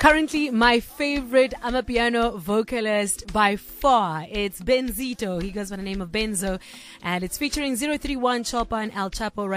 Currently, my favorite Amapiano vocalist by far. It's Benzito. He goes by the name of Benzo. And it's featuring 031 Chopper and El Chapo right